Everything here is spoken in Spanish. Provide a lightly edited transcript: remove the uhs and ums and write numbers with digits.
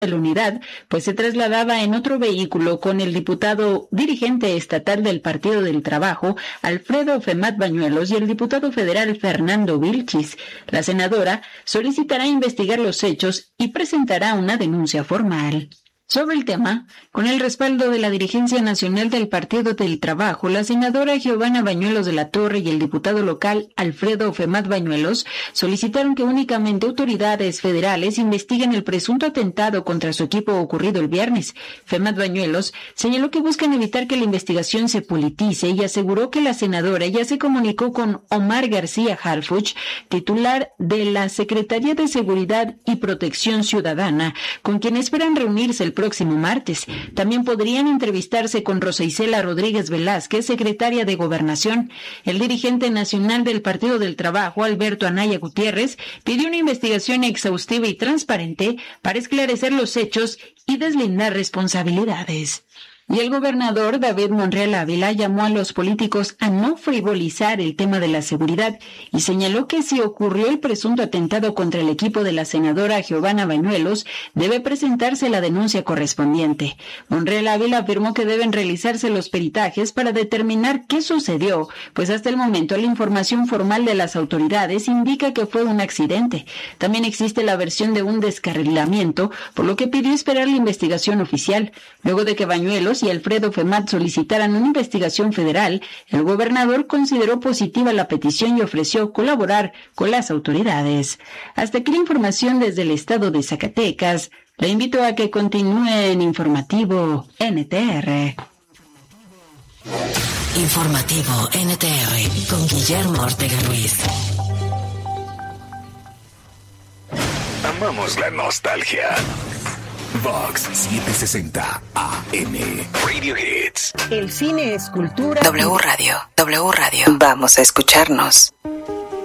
de la unidad, pues se trasladaba en otro vehículo con el diputado dirigente estatal del Partido del Trabajo, Alfredo Femat Bañuelos, y el diputado federal Fernando Vilchis. La senadora solicitará investigar los hechos y presentará una denuncia formal. Sobre el tema, con el respaldo de la dirigencia nacional del Partido del Trabajo, la senadora Giovanna Bañuelos de la Torre y el diputado local Alfredo Femat Bañuelos solicitaron que únicamente autoridades federales investiguen el presunto atentado contra su equipo ocurrido el viernes. Femat Bañuelos señaló que buscan evitar que la investigación se politice y aseguró que la senadora ya se comunicó con Omar García Harfuch, titular de la Secretaría de Seguridad y Protección Ciudadana, con quien esperan reunirse el próximo martes. También podrían entrevistarse con Rosa Isela Rodríguez Velázquez, secretaria de Gobernación. El dirigente nacional del Partido del Trabajo, Alberto Anaya Gutiérrez, pidió una investigación exhaustiva y transparente para esclarecer los hechos y deslindar responsabilidades. Y el gobernador David Monreal Ávila llamó a los políticos a no frivolizar el tema de la seguridad y señaló que si ocurrió el presunto atentado contra el equipo de la senadora Giovanna Bañuelos, debe presentarse la denuncia correspondiente. Monreal Ávila afirmó que deben realizarse los peritajes para determinar qué sucedió, pues hasta el momento la información formal de las autoridades indica que fue un accidente. También existe la versión de un descarrilamiento, por lo que pidió esperar la investigación oficial. Luego de que Bañuelos y Alfredo Femat solicitaran una investigación federal, el gobernador consideró positiva la petición y ofreció colaborar con las autoridades. Hasta aquí la información desde el estado de Zacatecas. Le invito a que continúe en Informativo NTR. Informativo NTR con Guillermo Ortega Ruiz. Amamos la nostalgia. Vox 760 AM. Radio Hits. El cine es cultura. W Radio. Vamos a escucharnos.